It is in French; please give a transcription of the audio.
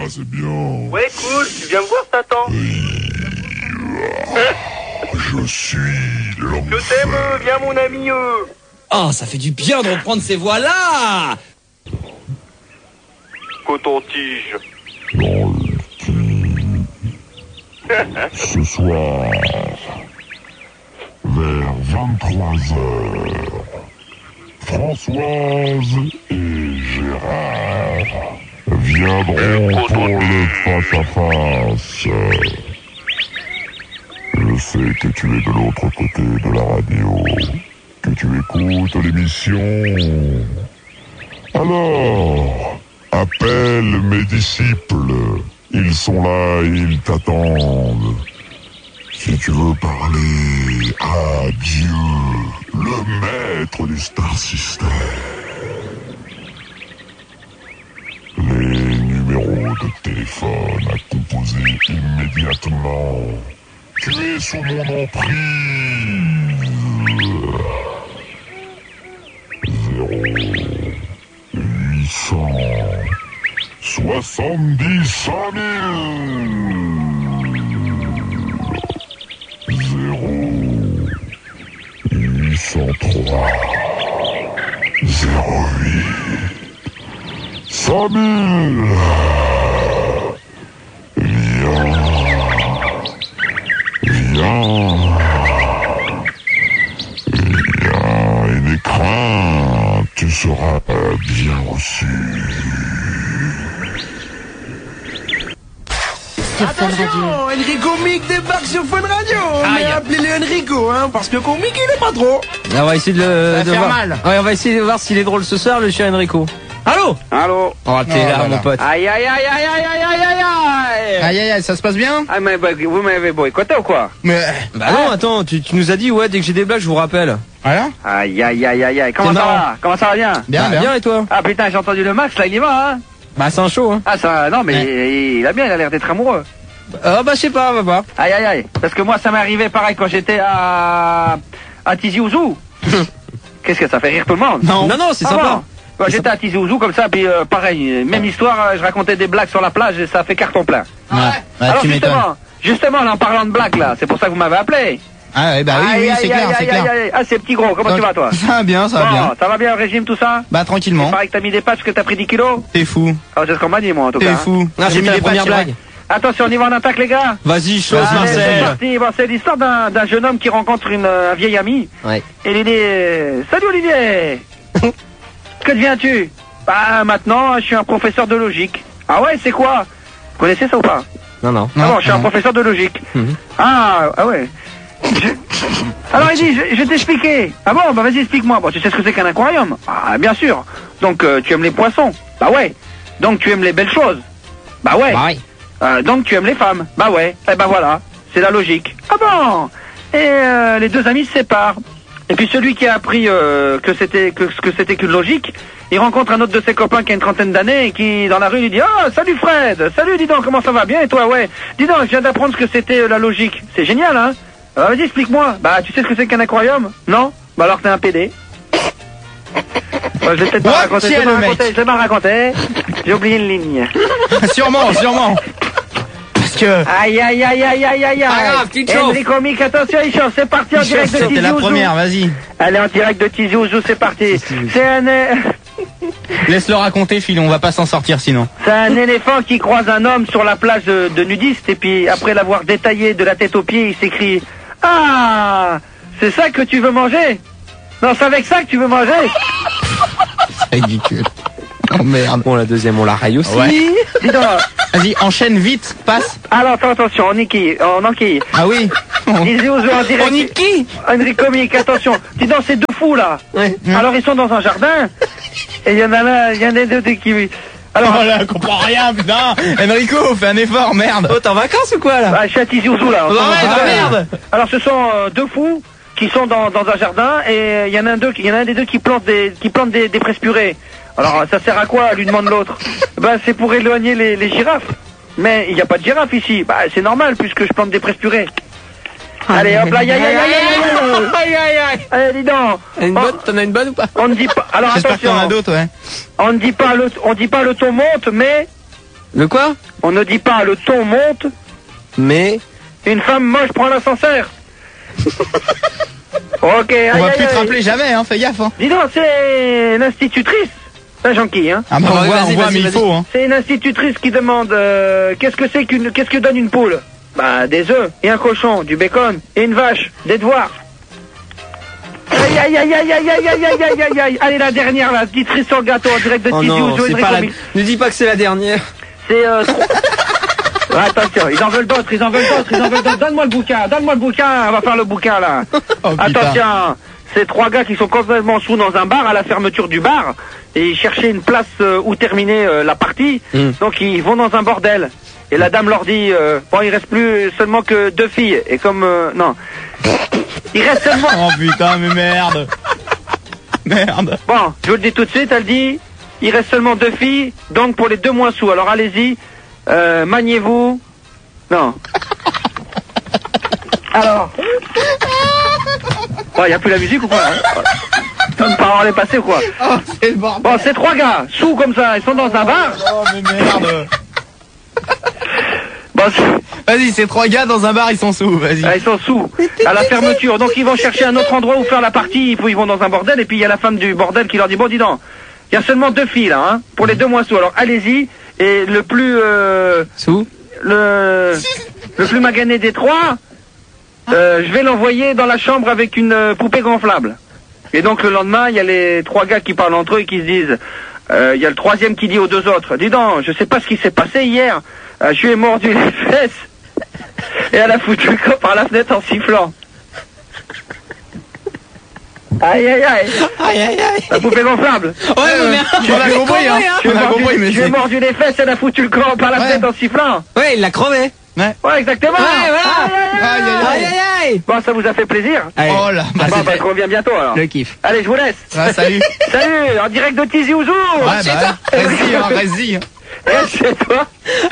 c'est bien. Ouais, cool, tu viens me voir, Satan. Je suis l'homme. Je t'aime, viens mon ami. Oh, ça fait du bien de reprendre ces voix-là. Coton-tige. Dans le cul. Ce soir, vers 23h, Françoise et Gérard viendront pour le face-à-face. Je sais que tu es de l'autre côté de la radio, que tu écoutes l'émission. Alors, appelle mes disciples. Ils sont là, ils t'attendent. Si tu veux parler à Dieu, le maître du Star System. Les numéros de téléphone à composer immédiatement. Tu es sous mon emprise. 0800 70 100 0 803 08 100 000. Viens et n'aie crainte, tu seras bien reçu. Sur Fun Radio. Enrico Mic débarque sur Fun Radio. Mais appelez-le Enrico, hein, parce que Comic il est pas trop. On va essayer de faire voir. mal. Ouais, on va essayer de voir s'il est drôle ce soir, le chien Enrico. Allô? Allô. Oh, t'es là, mon pote. Aïe, aïe, aïe, aïe, aïe, aïe, aïe, aïe, aïe. Aïe aïe aïe, ça se passe bien? Ah, mais vous m'avez boycotté ou quoi? Mais. Bah non, attends, tu nous as dit, ouais, dès que j'ai des blagues, je vous rappelle. Voilà. Aïe, aïe, aïe, aïe, aïe. Comment C'est ça marrant. va? Comment ça va bien? Bien, Bah, bien, et toi? Ah putain, j'ai entendu le Max, là, il y va, hein? Bah, c'est un show, hein. Ah, ça, non, mais il a bien, il a l'air d'être amoureux. Ah, bah, je sais pas, on va voir. Aïe, aïe, aïe. Parce que moi, ça m'est arrivé pareil quand j'étais à Tizi Ouzou. Qu'est-ce que ça fait rire tout le monde? Non, c'est Ah sympa. bon. Ouais, j'étais à Tizi Ouzou comme ça, puis pareil, même histoire, je racontais des blagues sur la plage et ça fait carton plein. Ouais. Alors Tu m'étonnes. justement, là, en parlant de blagues là, c'est pour ça que vous m'avez appelé. Ah ouais, bah oui, Aïe, oui, aïe, c'est clair, aïe, c'est aïe, clair. aïe, aïe. Ah, c'est petit gros, comment tu vas toi? Ça va bien, ça va Bon, bien. ça va bien le régime, tout ça? Bah tranquillement. Il paraît que t'as mis des patchs, que t'as pris 10 kilos? T'es fou. Ah, c'est ce qu'on m'a dit, moi, en tout cas. T'es hein. fou. Non, j'ai mis les premières blagues. Attention, on y va en attaque, les gars. Vas-y, chose, Allez, c'est Marcel. parti. Bon, c'est l'histoire d'un jeune homme qui rencontre un vieil ami. Ouais. Et il dit, salut Olivier. Que deviens-tu? Bah, maintenant, je suis un professeur de logique. Ah ouais, c'est quoi? Vous connaissez ça ou pas? Non. Ah bon, je suis un professeur de logique. Mhm. Ah ouais. Alors il dit, je vais t'expliquer. Ah bon, bah vas-y, explique-moi. Bon, tu sais ce que c'est qu'un aquarium? Ah, bien sûr. Donc, tu aimes les poissons? Bah ouais. Donc, tu aimes les belles choses? Bah ouais. Bah oui. Donc, tu aimes les femmes? Bah ouais. Eh ben voilà, c'est la logique. Ah bon? Et les deux amis se séparent. Et puis celui qui a appris que c'était qu'une logique, il rencontre un autre de ses copains qui a une trentaine d'années et qui dans la rue lui dit ah salut Fred, salut dis donc comment ça va bien et toi ouais, dis donc je viens d'apprendre ce que c'était la logique, c'est génial hein. Vas-y explique-moi, bah tu sais ce que c'est qu'un aquarium? Non? Bah alors t'es un PD. Je vais peut-être pas raconter, je l'ai pas raconté, j'ai oublié une ligne. Sûrement. Parce que. Aïe aïe aïe aïe aïe aïe Pas grave, aïe. petite chauffe. Enrico Mic, attention il chauffe, c'est parti en direct de C'était Tizi la Ouzou. première, vas-y. Elle est en direct de Tizi Ouzou, c'est parti. C'est Laisse-le raconter, Phil, on va pas s'en sortir sinon. c'est un éléphant qui croise un homme sur la plage de nudistes et puis après l'avoir détaillé de la tête aux pieds, il s'écrie ah, c'est ça que tu veux manger? Non, c'est avec ça que tu veux manger? C'est ridicule. Oh merde. Bon, la deuxième, on la raille aussi. Ouais. Dis donc. Vas-y, enchaîne vite, passe. Alors attention, on enquille. Ah oui. Tizi Ouzou en direct. On y qui? Enrico Mic, attention. Dis donc, ces deux fous là. Ouais. Alors ils sont dans un jardin et il y en a là, il y en a deux qui. Alors, Oh là, comprends rien, putain. Enrico, fais un effort, merde. Oh, t'es en vacances ou quoi, là? bah, je suis à Tizi Ouzou là. Ouais, bah, merde. Alors ce sont deux fous qui sont dans un jardin et il y en a un des deux qui plante des fraises purées. Alors ça sert à quoi, lui demande l'autre? Bah c'est pour éloigner les girafes. Mais il n'y a pas de girafe ici. Bah c'est normal puisque je plante des fraises purées. Allez hop là, aïe aïe aïe aïe aïe. Allez dis donc. T'en as une bonne ou pas? On ne dit pas. Alors J'espère qu'il y en a attention. d'autres, ouais. On ne dit pas le ton monte, mais Le quoi? On ne dit pas le ton monte, mais une femme moche prend l'ascenseur. Ok, On va plus te rappeler jamais, hein, fais gaffe, hein. Dis donc, c'est l'institutrice. C'est gentil, hein. Ah bah on voit, mais il faut, hein. C'est une institutrice qui demande qu'est-ce que donne une poule? Bah des œufs et un cochon, du bacon et une vache, des devoirs. Aïe aïe aïe aïe aïe aïe aïe aïe aïe aïe aïe. Allez la dernière là, petite cerise sur le gâteau en direct de oh Tizi non, ou c'est pas la... Ne dis pas que c'est la dernière. C'est ouais, attention, ils en veulent d'autres. Donne-moi le bouquin, on va faire le bouquin là. Oh, attention, c'est 3 gars qui sont complètement sous dans un bar à la fermeture du bar et ils cherchaient une place où terminer la partie. Donc ils vont dans un bordel. Et la dame leur dit bon, il reste plus seulement que 2 filles et comme non. Il reste seulement oh putain, mais merde. Merde. Bon, je vous le dis tout de suite, elle dit il reste seulement 2 filles, donc pour les 2 moins sous. Alors allez-y, maniez-vous. Non. Alors. Bon, il n'y a plus la musique ou quoi hein. Comme parole est passée ou quoi? Oh, c'est le bordel. Bon, c'est 3 gars, sous comme ça, ils sont dans un bar. Oh, mais merde. Bon, vas-y, c'est 3 gars dans un bar, ils sont sous, vas-y. Ah, ils sont sous, à la fermeture. Donc ils vont chercher un autre endroit où faire la partie, ils vont dans un bordel, et puis il y a la femme du bordel qui leur dit, bon dis donc, il y a seulement 2 filles là, hein, pour les 2 moins sous, alors allez-y, et le plus... Sous le plus magané des 3, je vais l'envoyer dans la chambre avec une poupée gonflable. Et donc le lendemain, il y a les 3 gars qui parlent entre eux et qui se disent, il y a le 3e qui dit aux 2 autres, dis donc, je sais pas ce qui s'est passé hier, je lui ai mordu les fesses et elle a foutu le corps par la fenêtre en sifflant. Aïe aïe aïe. Aïe aïe aïe. La poupée gonflable. Ouais, mais on a compris, hein. On a compris, mais je lui ai mordu les fesses, elle a foutu le corps par la fenêtre en sifflant. ouais, il l'a crevé. Ouais, exactement. Ouais, voilà. Aïe, aïe, Aïe aïe. Bon, ça vous a fait plaisir. Allez. Oh là, Bon, bah, je reviens bientôt alors. Le kiff. Allez, je vous laisse. ah, salut. Salut, en direct de Tizi Ouzou. Ouais, bah, vas-y, hein, vas-y. Reste chez toi.